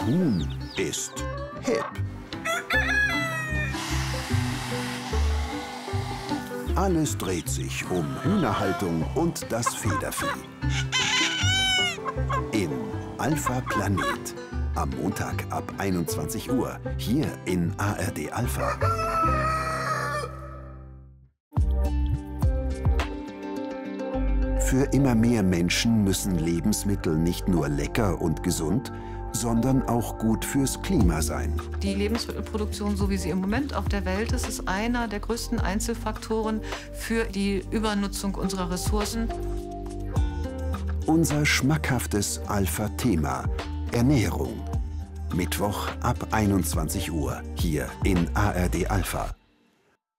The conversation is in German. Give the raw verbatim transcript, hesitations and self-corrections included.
Huhn ist hip. Alles dreht sich um Hühnerhaltung und das Federvieh. In Alpha Planet. Am Montag ab einundzwanzig Uhr. Hier in A R D Alpha. Für immer mehr Menschen müssen Lebensmittel nicht nur lecker und gesund, sondern auch gut fürs Klima sein. Die Lebensmittelproduktion, so wie sie im Moment auf der Welt ist, ist einer der größten Einzelfaktoren für die Übernutzung unserer Ressourcen. Unser schmackhaftes Alpha-Thema: Ernährung. Mittwoch ab einundzwanzig Uhr hier in A R D Alpha.